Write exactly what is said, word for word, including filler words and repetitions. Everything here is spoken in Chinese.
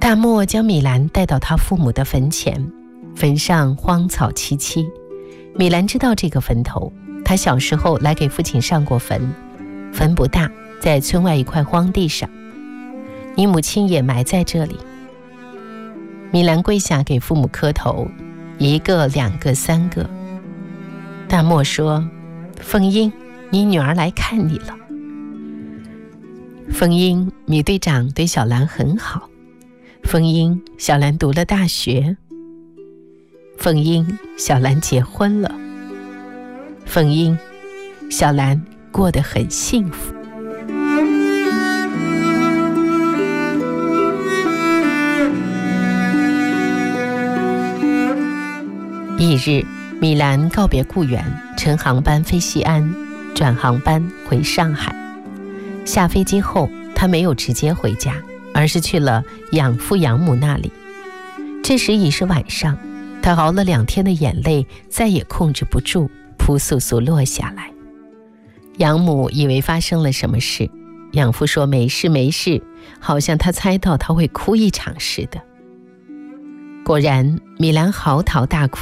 大漠将米兰带到他父母的坟前，坟上荒草萋萋。米兰知道这个坟头，他小时候来给父亲上过坟，坟不大，在村外一块荒地上。你母亲也埋在这里。米兰跪下给父母磕头，一个、两个、三个。大漠说：凤英，你女儿来看你了。凤英，米队长对小兰很好。凤英，小兰读了大学。凤英，小兰结婚了。凤英，小兰过得很幸福。翌日，米兰告别故园，乘航班飞西安，转航班回上海。下飞机后，他没有直接回家，而是去了养父养母那里。这时已是晚上，他熬了两天的眼泪再也控制不住，扑簌簌落下来。养母以为发生了什么事，养父说没事没事，好像他猜到他会哭一场似的。果然，米兰嚎啕大哭。